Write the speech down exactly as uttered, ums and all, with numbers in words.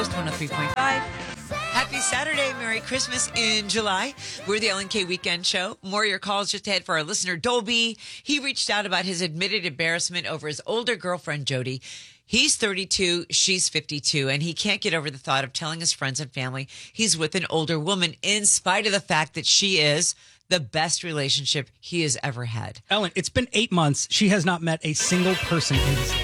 one oh three point five. Happy Saturday. Merry Christmas in July. We're the Ellen K Weekend Show. More of your calls just ahead for our listener, Dolby. He reached out about his admitted embarrassment over his older girlfriend, Jody. He's thirty-two, she's fifty-two, and he can't get over the thought of telling his friends and family he's with an older woman in spite of the fact that she is the best relationship he has ever had. Ellen, it's been eight months. She has not met a single person in his